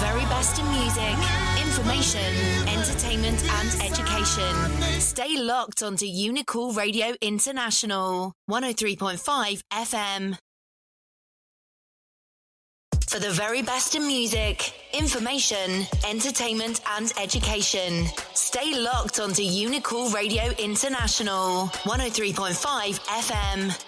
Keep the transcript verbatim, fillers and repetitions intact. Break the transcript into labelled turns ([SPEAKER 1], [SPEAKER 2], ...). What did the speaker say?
[SPEAKER 1] very best in music, information, entertainment and education. Stay locked onto Unicool Radio International, one oh three point five F M. For the very best in music, information, entertainment and education. Stay locked onto Unicool Radio International, one oh three point five F M.